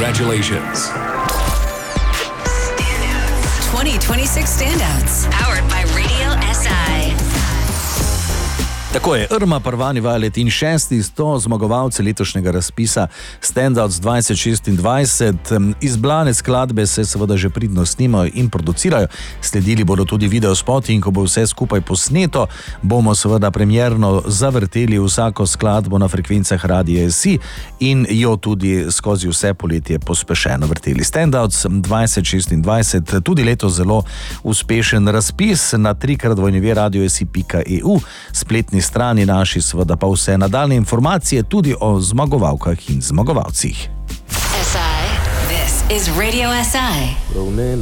Congratulations. 2026 Standouts, powered by Radio SI. Tako je, Irma, Parvani, Violet in 600 zmagovalci letošnjega razpisa Standouts 2026. Izbrane skladbe se seveda že pridno snimajo in producirajo. Sledili bodo tudi videospoti in ko bo vse skupaj posneto, bomo seveda premierno zavrteli vsako skladbo na frekvencah Radia SI in jo tudi skozi vse poletje pospešeno vrteli. Standouts 2026, tudi letos zelo uspešen razpis na 3x2radio.si.eu, spletni strani naši, seveda pa vse nadaljne informacije tudi o zmagovalkah in zmagovalcih. SI, this is Radio SI.